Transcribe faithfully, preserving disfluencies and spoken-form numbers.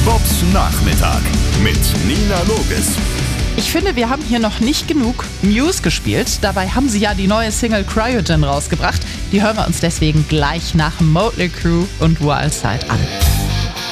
Bobs Nachmittag mit Nina Loges. Ich finde, wir haben hier noch nicht genug Muse gespielt. Dabei haben sie ja die neue Single Cryogen rausgebracht. Die hören wir uns deswegen gleich nach Motley Crue und Wildside an.